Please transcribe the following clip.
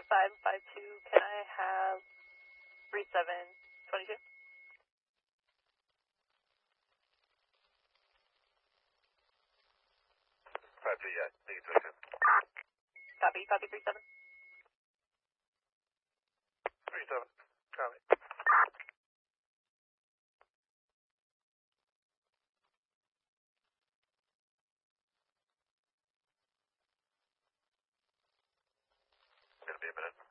552, can I have 3722? 52, yeah, negative 22. Copy 37. 37, copy. Gonna be a minute.